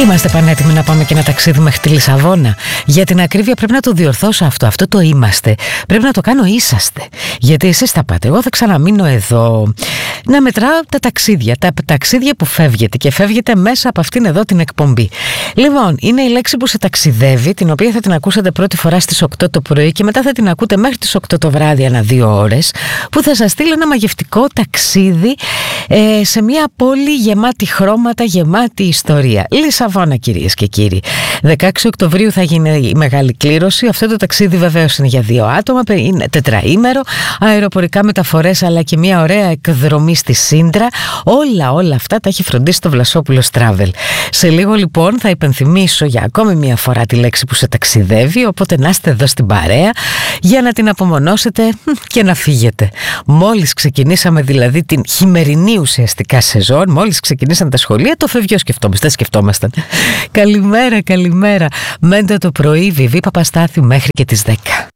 Είμαστε πανέτοιμοι να πάμε και ένα ταξίδι μέχρι τη Λισαβόνα. Για την ακρίβεια πρέπει να το διορθώσω αυτό. Αυτό το είμαστε. Πρέπει να το κάνω είσαστε. Γιατί εσείς θα πάτε. Εγώ θα ξαναμείνω εδώ. Να μετράω τα ταξίδια. Τα ταξίδια που φεύγετε και φεύγετε μέσα από αυτήν εδώ την εκπομπή. Λοιπόν, είναι η λέξη που σε ταξιδεύει, την οποία θα την ακούσατε πρώτη φορά στις 8 το πρωί και μετά θα την ακούτε μέχρι τις 8 το βράδυ ανά 2 ώρες, που θα σας στείλει ένα μαγευτικό ταξίδι σε μια πόλη γεμάτη χρώματα, γεμάτη ιστορία. Λισαβόνα, κυρίες και κύριοι. 16 Οκτωβρίου θα γίνει η μεγάλη κλήρωση. Αυτό το ταξίδι βεβαίως είναι για 2 άτομα, είναι τετραήμερο, αεροπορικά μεταφορές αλλά και μια ωραία εκδρομή στη Σύντρα. Όλα αυτά τα έχει φροντίσει το Βλασόπουλος Travel. Σε λίγο λοιπόν θα υπενθυμίσω για ακόμη μια φορά τη λέξη που σε ταξιδεύει, οπότε να είστε εδώ στην παρέα για να την απομονώσετε και να φύγετε. Μόλις ξεκινήσαμε δηλαδή την χειμερινή ουσιαστικά σεζόν, μόλις ξεκινήσαν τα σχολεία, το φευγιό δεν σκεφτόμασταν. Καλημέρα. Μέντε το πρωί, Βιβί Παπαστάθιου μέχρι και τις 10.